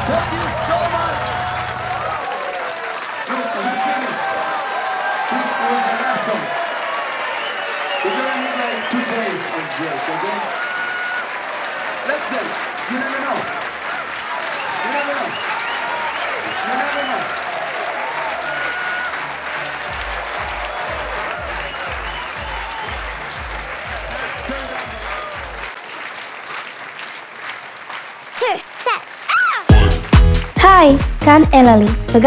Thank you so much. Look, we finished. This was the last song. We're gonna need like 2 days of break, okay? Let's dance. You never know. You never know. You never know. Hai, kan Elali.